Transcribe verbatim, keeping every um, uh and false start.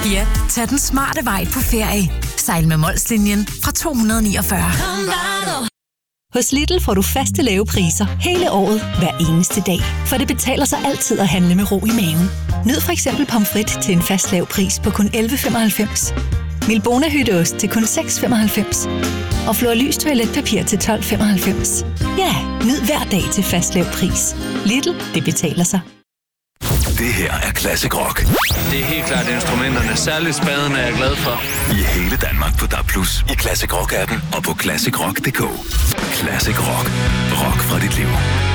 Ja, tag den smarte vej på ferie. Sejl med Molslinjen fra to hundrede niogfyrre. Hos Lidl får du faste lave priser hele året, hver eneste dag. For det betaler sig altid at handle med ro i maven. Nyd for eksempel pomfrit til en fast lav pris på kun elleve femoghalvfems. Milbona hytteost til kun seks femoghalvfems. Og Florlys toiletpapir til tolv femoghalvfems. Ja, nyd hver dag til fast lav pris. Lidl, det betaler sig. Det her er Classic Rock. Det er helt klart instrumenterne. Særligt spaden er jeg glad for. I hele Danmark på D A B plus, i Classic Rock-appen og på classic rock punktum d k. Classic Rock. Rock fra dit liv.